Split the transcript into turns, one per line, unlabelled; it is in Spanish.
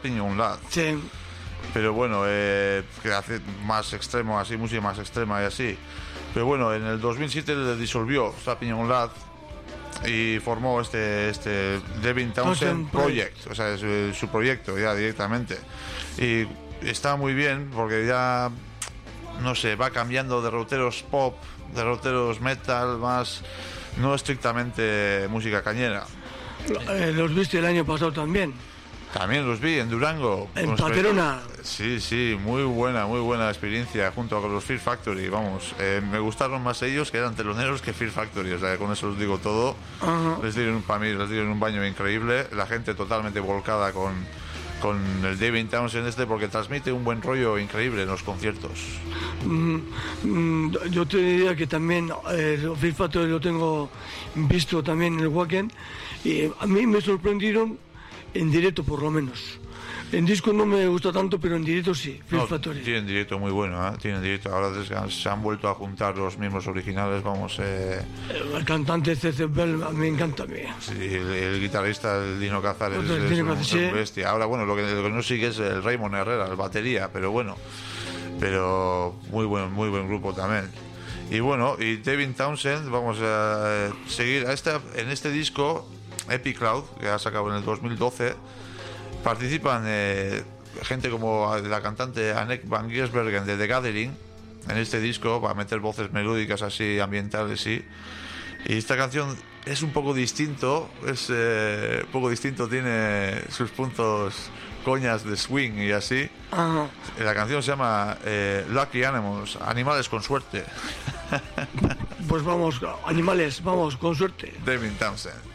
Opinion Lad.
Sí.
Pero bueno, que hace más extremo, así, música más extrema y así. Pero bueno, en el 2007 le disolvió Opinion Lad y formó este Devin Townsend Project, o sea, es su proyecto ya directamente. Y está muy bien porque ya, no sé, va cambiando de rockeros pop, de rockeros metal, más no estrictamente música cañera.
Los viste el año pasado también.
También los vi en Durango.
En Paterona.
Sí, muy buena experiencia junto con los Fear Factory, vamos. Me gustaron más ellos, que eran teloneros, que Fear Factory, o sea, con eso os digo todo. Les dieron un baño increíble, la gente totalmente volcada con el Devin Townsend porque transmite un buen rollo increíble en los conciertos.
Yo te diría que también Fear Factory lo tengo visto también en el Wacken y a mí me sorprendieron en directo, por lo menos. En disco no me gusta tanto, pero en directo sí. Fear Factory.
Tienen directo muy bueno, ¿eh? Tienen directo. Ahora se han vuelto a juntar los mismos originales, vamos.
El cantante C.C. Bell me encanta a mí.
Sí, el guitarrista, el Dino Cazares, es un bestia. Ahora, bueno, lo que no sigue es el Raymond Herrera, el batería, pero bueno. Pero muy buen grupo también. Y bueno, y Devin Townsend, vamos a seguir en este disco Epic Cloud, que ha sacado en el 2012. Participan gente como la cantante Anneke van Giersbergen de The Gathering en este disco, para meter voces melódicas así, ambientales, sí. Y esta canción es un poco distinto, tiene sus puntos coñas de swing y así.
Ajá.
La canción se llama Lucky Animals, animales con suerte.
Pues vamos, animales, vamos, con suerte.
Devin Townsend.